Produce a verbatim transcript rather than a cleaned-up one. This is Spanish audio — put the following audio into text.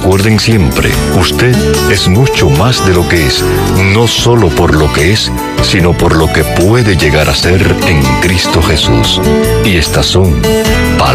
recuerden siempre, usted es mucho más de lo que es, no solo por lo que es, sino por lo que puede llegar a ser en Cristo Jesús. Y estas son palabras